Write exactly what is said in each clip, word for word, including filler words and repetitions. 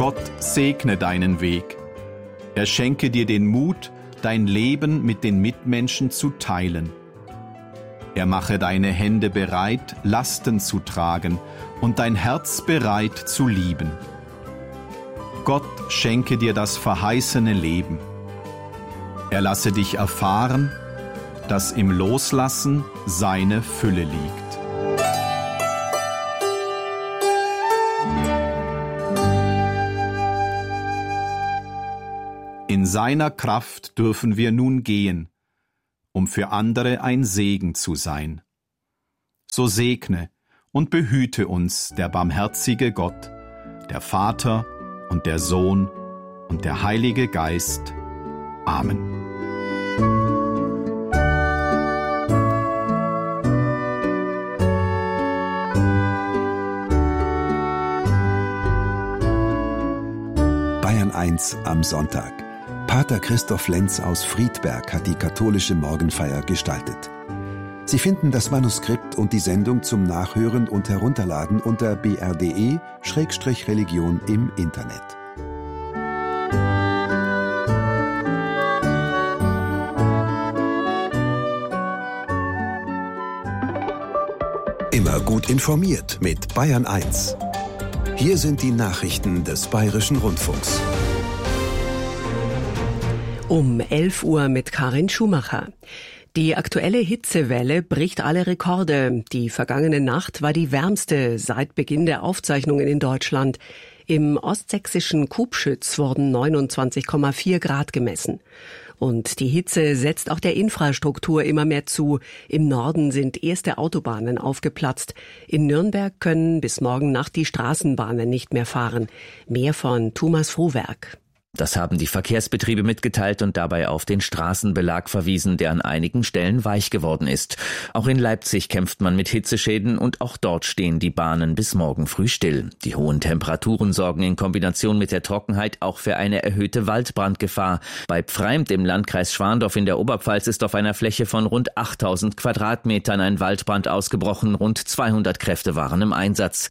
Gott segne deinen Weg. Er schenke dir den Mut, dein Leben mit den Mitmenschen zu teilen. Er mache deine Hände bereit, Lasten zu tragen und dein Herz bereit zu lieben. Gott schenke dir das verheißene Leben. Er lasse dich erfahren, dass im Loslassen seine Fülle liegt. In seiner Kraft dürfen wir nun gehen, um für andere ein Segen zu sein. So segne und behüte uns der barmherzige Gott, der Vater und der Sohn und der Heilige Geist. Amen. Bayern eins am Sonntag. Pater Christoph Lenz aus Friedberg hat die katholische Morgenfeier gestaltet. Sie finden das Manuskript und die Sendung zum Nachhören und Herunterladen unter b r d e Schrägstrich Religion im Internet. Immer gut informiert mit Bayern eins. Hier sind die Nachrichten des Bayerischen Rundfunks. Um elf Uhr mit Karin Schumacher. Die aktuelle Hitzewelle bricht alle Rekorde. Die vergangene Nacht war die wärmste seit Beginn der Aufzeichnungen in Deutschland. Im ostsächsischen Kubschütz wurden neunundzwanzig Komma vier Grad gemessen. Und die Hitze setzt auch der Infrastruktur immer mehr zu. Im Norden sind erste Autobahnen aufgeplatzt. In Nürnberg können bis morgen Nacht die Straßenbahnen nicht mehr fahren. Mehr von Thomas Frohwerk. Das haben die Verkehrsbetriebe mitgeteilt und dabei auf den Straßenbelag verwiesen, der an einigen Stellen weich geworden ist. Auch in Leipzig kämpft man mit Hitzeschäden und auch dort stehen die Bahnen bis morgen früh still. Die hohen Temperaturen sorgen in Kombination mit der Trockenheit auch für eine erhöhte Waldbrandgefahr. Bei Pfreimt im Landkreis Schwandorf in der Oberpfalz ist auf einer Fläche von rund achttausend Quadratmetern ein Waldbrand ausgebrochen. Rund zweihundert Kräfte waren im Einsatz.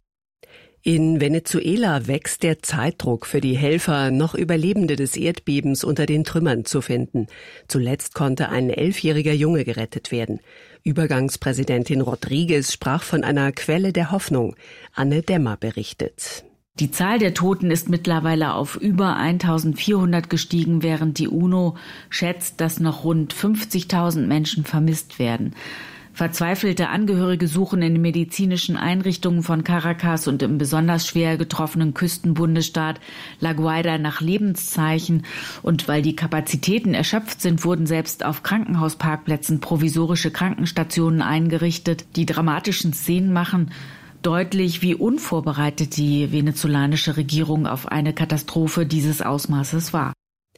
In Venezuela wächst der Zeitdruck für die Helfer, noch Überlebende des Erdbebens unter den Trümmern zu finden. Zuletzt konnte ein elfjähriger Junge gerettet werden. Übergangspräsidentin Rodriguez sprach von einer Quelle der Hoffnung. Anne Dämmer berichtet. Die Zahl der Toten ist mittlerweile auf über eintausendvierhundert gestiegen, während die UNO schätzt, dass noch rund fünfzigtausend Menschen vermisst werden. Verzweifelte Angehörige suchen in den medizinischen Einrichtungen von Caracas und im besonders schwer getroffenen Küstenbundesstaat La Guaira nach Lebenszeichen. Und weil die Kapazitäten erschöpft sind, wurden selbst auf Krankenhausparkplätzen provisorische Krankenstationen eingerichtet. Die dramatischen Szenen machen deutlich, wie unvorbereitet die venezolanische Regierung auf eine Katastrophe dieses Ausmaßes war.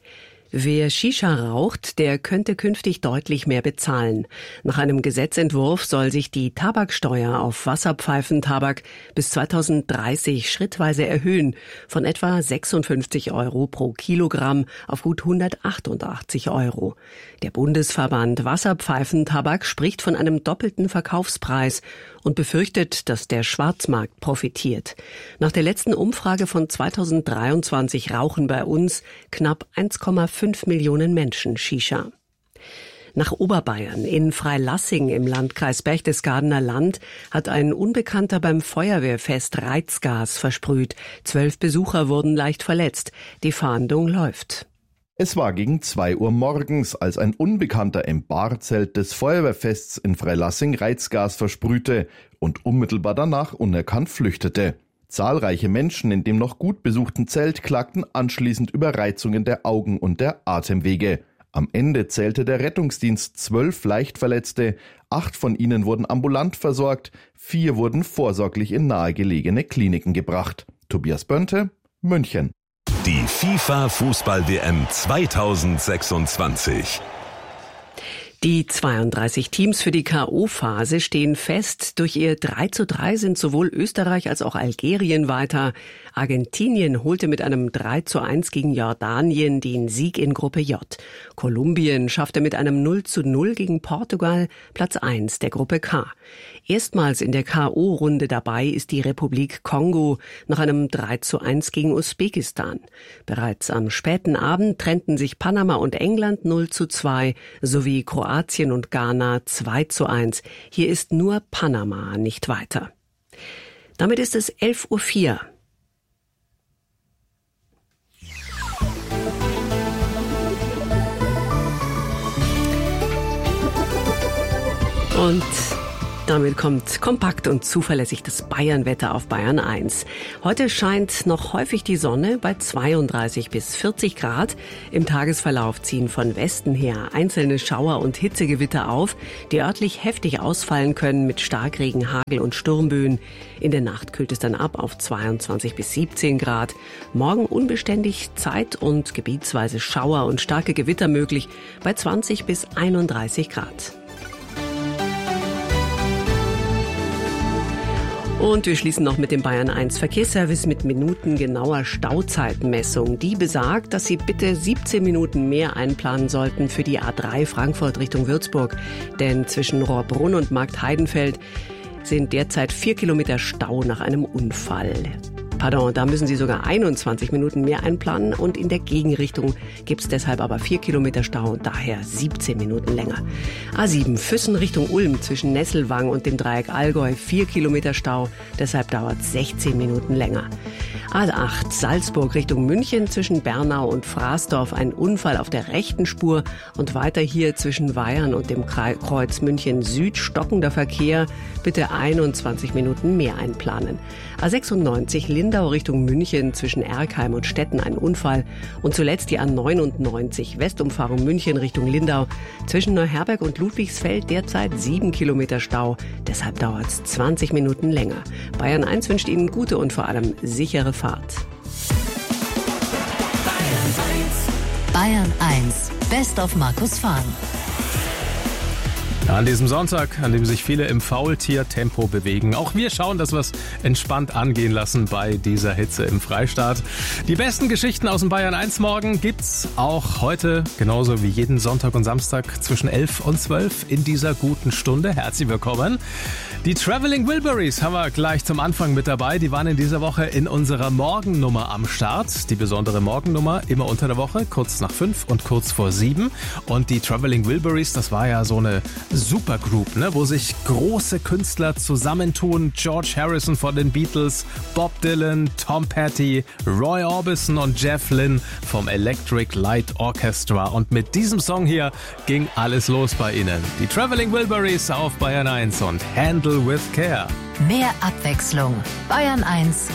Wer Shisha raucht, der könnte künftig deutlich mehr bezahlen. Nach einem Gesetzentwurf soll sich die Tabaksteuer auf Wasserpfeifentabak bis zweitausenddreißig schrittweise erhöhen, von etwa sechsundfünfzig Euro pro Kilogramm auf gut hundertachtundachtzig Euro. Der Bundesverband Wasserpfeifentabak spricht von einem doppelten Verkaufspreis und befürchtet, dass der Schwarzmarkt profitiert. Nach der letzten Umfrage von zweitausenddreiundzwanzig rauchen bei uns knapp eins Komma fünf Millionen Menschen Shisha. Nach Oberbayern, in Freilassing im Landkreis Berchtesgadener Land, hat ein Unbekannter beim Feuerwehrfest Reizgas versprüht. Zwölf Besucher wurden leicht verletzt. Die Fahndung läuft. Es war gegen zwei Uhr morgens, als ein Unbekannter im Barzelt des Feuerwehrfests in Freilassing Reizgas versprühte und unmittelbar danach unerkannt flüchtete. Zahlreiche Menschen in dem noch gut besuchten Zelt klagten anschließend über Reizungen der Augen und der Atemwege. Am Ende zählte der Rettungsdienst zwölf Leichtverletzte, acht von ihnen wurden ambulant versorgt, vier wurden vorsorglich in nahegelegene Kliniken gebracht. Tobias Bönte, München. Die FIFA-Fußball-W M zweitausendsechsundzwanzig. Die zweiunddreißig Teams für die K O-Phase stehen fest. Durch ihr drei zu drei sind sowohl Österreich als auch Algerien weiter. Argentinien holte mit einem drei zu eins gegen Jordanien den Sieg in Gruppe J. Kolumbien schaffte mit einem null zu null gegen Portugal Platz eins der Gruppe K. Erstmals in der K O-Runde dabei ist die Republik Kongo nach einem drei zu eins gegen Usbekistan. Bereits am späten Abend trennten sich Panama und England null zu zwei sowie Kroatien und Ghana zwei zu eins. Hier ist nur Panama nicht weiter. Damit ist es elf Uhr vier. Und damit kommt kompakt und zuverlässig das Bayern-Wetter auf Bayern eins. Heute scheint noch häufig die Sonne bei zweiunddreißig bis vierzig Grad. Im Tagesverlauf ziehen von Westen her einzelne Schauer und Hitzegewitter auf, die örtlich heftig ausfallen können mit Starkregen, Hagel und Sturmböen. In der Nacht kühlt es dann ab auf zweiundzwanzig bis siebzehn Grad. Morgen unbeständig zeit- und gebietsweise Schauer und starke Gewitter möglich bei zwanzig bis einunddreißig Grad. Und wir schließen noch mit dem Bayern eins Verkehrsservice mit minutengenauer Stauzeitenmessung. Die besagt, dass Sie bitte siebzehn Minuten mehr einplanen sollten für die A drei Frankfurt Richtung Würzburg. Denn zwischen Rohrbrunn und Marktheidenfeld sind derzeit vier Kilometer Stau nach einem Unfall. Pardon, da müssen Sie sogar einundzwanzig Minuten mehr einplanen und in der Gegenrichtung gibt es deshalb aber vier Kilometer Stau und daher siebzehn Minuten länger. A sieben Füssen Richtung Ulm zwischen Nesselwang und dem Dreieck Allgäu vier Kilometer Stau, deshalb dauert es sechzehn Minuten länger. A acht Salzburg Richtung München zwischen Bernau und Fraßdorf ein Unfall auf der rechten Spur und weiter hier zwischen Weyern und dem Kreuz München Süd stockender Verkehr, bitte einundzwanzig Minuten mehr einplanen. A sechsundneunzig Lindau Richtung München zwischen Erkheim und Stetten ein Unfall und zuletzt die A neunundneunzig Westumfahrung München Richtung Lindau zwischen Neuherberg und Ludwigsfeld derzeit sieben Kilometer Stau, deshalb dauert es zwanzig Minuten länger. Bayern eins wünscht Ihnen gute und vor allem sichere Fahrt. Bayern eins, Best of Markus Fahn. An diesem Sonntag, an dem sich viele im Faultier-Tempo bewegen. Auch wir schauen, dass wir es entspannt angehen lassen bei dieser Hitze im Freistaat. Die besten Geschichten aus dem Bayern eins Morgen gibt's auch heute, genauso wie jeden Sonntag und Samstag zwischen elf und zwölf in dieser guten Stunde. Herzlich willkommen. Die Traveling Wilburys haben wir gleich zum Anfang mit dabei. Die waren in dieser Woche in unserer Morgennummer am Start. Die besondere Morgennummer immer unter der Woche, kurz nach fünf und kurz vor sieben. Und die Traveling Wilburys, das war ja so eine Supergroup, ne, wo sich große Künstler zusammentun. George Harrison von den Beatles, Bob Dylan, Tom Petty, Roy Orbison und Jeff Lynne vom Electric Light Orchestra. Und mit diesem Song hier ging alles los bei ihnen. Die Traveling Wilburys auf Bayern eins und Handle with Care. Mehr Abwechslung. Bayern eins